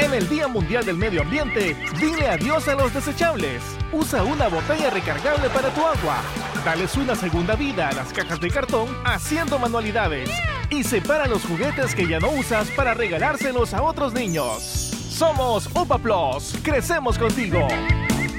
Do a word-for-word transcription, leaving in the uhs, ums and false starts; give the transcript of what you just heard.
En el Día Mundial del Medio Ambiente, dile adiós a los desechables. Usa una botella recargable para tu agua. Dales una segunda vida a las cajas de cartón haciendo manualidades. Y separa los juguetes que ya no usas para regalárselos a otros niños. Somos UPA Plus. Crecemos contigo.